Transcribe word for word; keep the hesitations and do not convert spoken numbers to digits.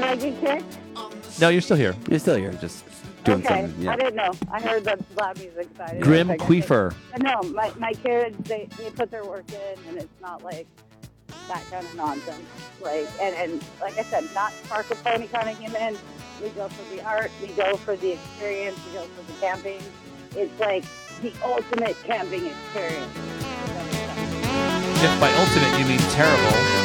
I get kicked? No, you're still here. You're still here, just doing Okay, something. Yeah. I didn't know. I heard the loud music. So I didn't Grim know if I got Queefer. kicked. But no, my, my kids, they, they put their work in, and it's not like that kind of nonsense. Like, and, and like I said, not Parker Pony kind of human. We go for the art. We go for the experience. We go for the camping. It's like the ultimate camping experience. If by ultimate you mean terrible.